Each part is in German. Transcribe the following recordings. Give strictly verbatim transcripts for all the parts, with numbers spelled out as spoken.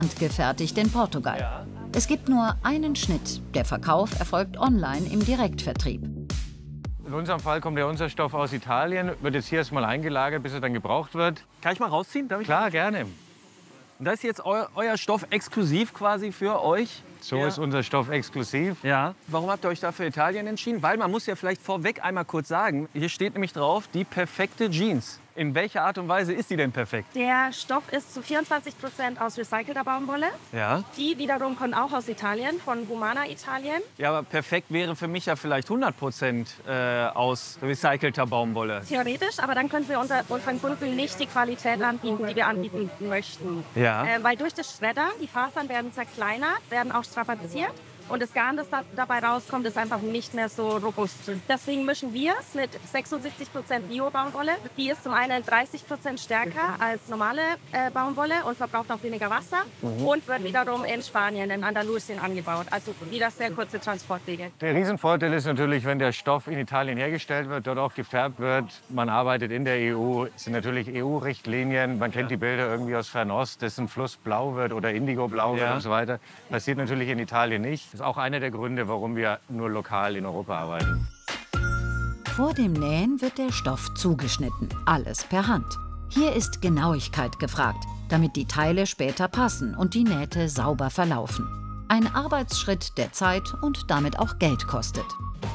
handgefertigt in Portugal. Ja. Es gibt nur einen Schnitt. Der Verkauf erfolgt online im Direktvertrieb. In unserem Fall kommt ja unser Stoff aus Italien, wird jetzt hier erstmal eingelagert, bis er dann gebraucht wird. Kann ich mal rausziehen? Darf ich? Klar, gerne. Und das ist jetzt eu euer Stoff exklusiv quasi für euch? So ja. ist unser Stoff exklusiv. Ja. Warum habt ihr euch da für Italien entschieden? Weil man muss ja vielleicht vorweg einmal kurz sagen, hier steht nämlich drauf, die perfekte Jeans. In welcher Art und Weise ist die denn perfekt? Der Stoff ist zu vierundzwanzig Prozent aus recycelter Baumwolle. Ja. Die wiederum kommen auch aus Italien, von Humana Italien. Ja, aber perfekt wäre für mich ja vielleicht hundert Prozent äh, aus recycelter Baumwolle. Theoretisch, aber dann können wir unser, unseren Kunden nicht die Qualität anbieten, die wir anbieten möchten. Ja. Äh, weil durch das Schreddern, die Fasern werden zerkleinert, werden auch strapaziert. Und das Garn, das da, dabei rauskommt, ist einfach nicht mehr so robust. Deswegen mischen wir es mit sechsundsiebzig Prozent Bio-Baumwolle. Die ist zum einen dreißig Prozent stärker als normale äh, Baumwolle und verbraucht auch weniger Wasser. Mhm. Und wird wiederum in Spanien, in Andalusien angebaut. Also wieder sehr kurze Transportwege. Der Riesenvorteil ist natürlich, wenn der Stoff in Italien hergestellt wird, dort auch gefärbt wird. Man arbeitet in der E U, es sind natürlich E U-Richtlinien. Man kennt die Bilder irgendwie aus Fernost, dessen Fluss blau wird oder Indigo-blau wird Ja. und so weiter. Passiert natürlich in Italien nicht. Das ist auch einer der Gründe, warum wir nur lokal in Europa arbeiten. Vor dem Nähen wird der Stoff zugeschnitten. Alles per Hand. Hier ist Genauigkeit gefragt, damit die Teile später passen und die Nähte sauber verlaufen. Ein Arbeitsschritt, der Zeit und damit auch Geld kostet.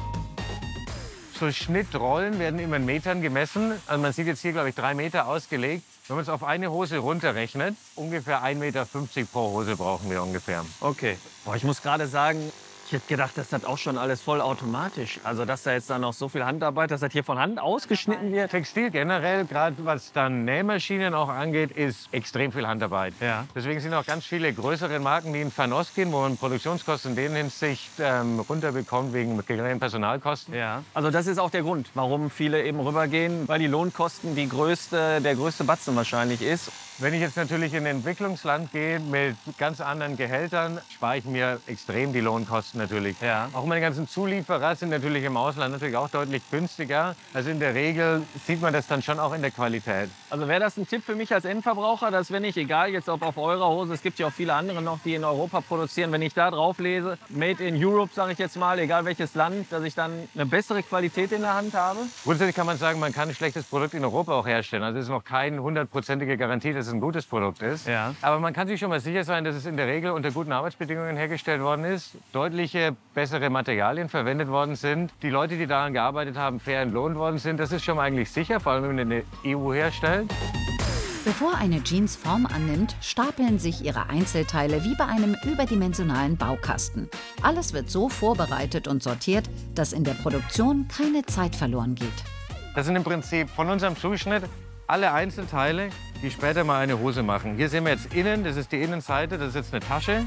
So Schnittrollen werden immer in Metern gemessen. Also man sieht jetzt hier, glaube ich, drei Meter ausgelegt. Wenn man es auf eine Hose runterrechnet, ungefähr ein Meter fünfzig pro Hose brauchen wir ungefähr. Okay. Boah, ich muss gerade sagen, ich hätte gedacht, das ist auch schon alles voll automatisch. Also, dass da jetzt dann noch so viel Handarbeit, dass das hier von Hand ausgeschnitten wird. Textil generell, gerade was dann Nähmaschinen auch angeht, ist extrem viel Handarbeit. Ja. Deswegen sind auch ganz viele größere Marken, die in Fernost gehen, wo man Produktionskosten in der Hinsicht ähm, runterbekommt wegen geringen Personalkosten. Ja. Also das ist auch der Grund, warum viele eben rübergehen, weil die Lohnkosten die größte, der größte Batzen wahrscheinlich ist. Wenn ich jetzt natürlich in ein Entwicklungsland gehe mit ganz anderen Gehältern, spare ich mir extrem die Lohnkosten natürlich. Ja. Auch meine ganzen Zulieferer sind natürlich im Ausland natürlich auch deutlich günstiger. Also in der Regel sieht man das dann schon auch in der Qualität. Also wäre das ein Tipp für mich als Endverbraucher, dass wenn ich, egal jetzt ob auf eurer Hose, es gibt ja auch viele andere noch, die in Europa produzieren, wenn ich da drauf lese, Made in Europe, sage ich jetzt mal, egal welches Land, dass ich dann eine bessere Qualität in der Hand habe? Grundsätzlich kann man sagen, man kann ein schlechtes Produkt in Europa auch herstellen. Also es ist noch keine hundertprozentige Garantie, dass es ein gutes Produkt ist. Ja. Aber man kann sich schon mal sicher sein, dass es in der Regel unter guten Arbeitsbedingungen hergestellt worden ist. Deutliche bessere Materialien verwendet worden sind. Die Leute, die daran gearbeitet haben, fair entlohnt worden sind. Das ist schon mal eigentlich sicher, vor allem wenn man in der E U herstellt. Bevor eine Jeans Form annimmt, stapeln sich ihre Einzelteile wie bei einem überdimensionalen Baukasten. Alles wird so vorbereitet und sortiert, dass in der Produktion keine Zeit verloren geht. Das sind im Prinzip von unserem Zuschnitt alle Einzelteile, die später mal eine Hose machen. Hier sehen wir jetzt innen, das ist die Innenseite, das ist jetzt eine Tasche.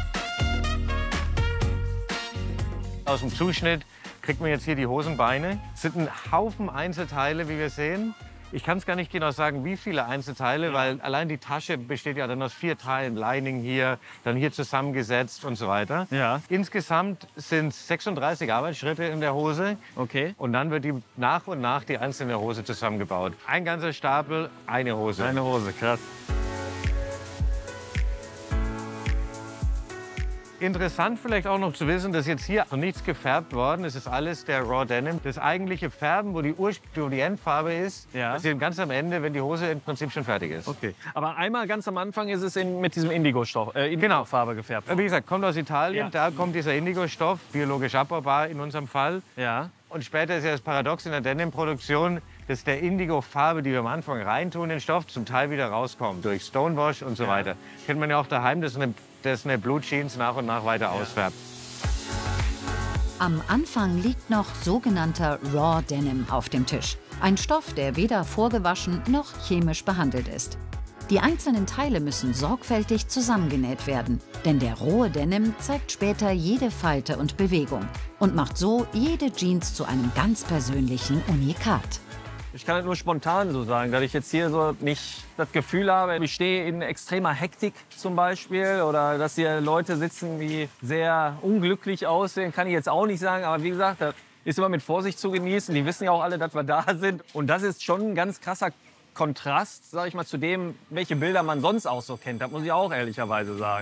Aus dem Zuschnitt kriegt man jetzt hier die Hosenbeine. Es sind ein Haufen Einzelteile, wie wir sehen. Ich kann es gar nicht genau sagen, wie viele Einzelteile, weil allein die Tasche besteht ja dann aus vier Teilen. Lining hier, dann hier zusammengesetzt und so weiter. Ja. Insgesamt sind es sechsunddreißig Arbeitsschritte in der Hose. Okay. Und dann wird die nach und nach die einzelne Hose zusammengebaut. Ein ganzer Stapel, eine Hose. Eine Hose, krass. Interessant vielleicht auch noch zu wissen, dass jetzt hier noch nichts gefärbt worden ist. Es ist alles der Raw Denim. Das eigentliche Färben, wo die, Urspr wo die Endfarbe ist, Ja. passiert ganz am Ende, wenn die Hose im Prinzip schon fertig ist. Okay. Aber einmal ganz am Anfang ist es in, mit diesem Indigo-Stoff, äh, Indigo-Farbe gefärbt. Wie gesagt, kommt aus Italien. Ja. Da kommt dieser Indigo-Stoff, biologisch abbaubar in unserem Fall. Ja. Und später ist ja das Paradox in der Denim-Produktion, dass der Indigo-Farbe, die wir am Anfang reintun in den Stoff, zum Teil wieder rauskommt durch Stonewash und so Ja. weiter. Kennt man ja auch daheim, dass eine, dass eine Blue Jeans nach und nach weiter ausfärbt. Am Anfang liegt noch sogenannter Raw Denim auf dem Tisch. Ein Stoff, der weder vorgewaschen noch chemisch behandelt ist. Die einzelnen Teile müssen sorgfältig zusammengenäht werden, denn der rohe Denim zeigt später jede Falte und Bewegung und macht so jede Jeans zu einem ganz persönlichen Unikat. Ich kann das nur spontan so sagen, dass ich jetzt hier so nicht das Gefühl habe, ich stehe in extremer Hektik zum Beispiel oder dass hier Leute sitzen, die sehr unglücklich aussehen, kann ich jetzt auch nicht sagen. Aber wie gesagt, das ist immer mit Vorsicht zu genießen. Die wissen ja auch alle, dass wir da sind. Und das ist schon ein ganz krasser Kontrast, sage ich mal, zu dem, welche Bilder man sonst auch so kennt. Das muss ich auch ehrlicherweise sagen.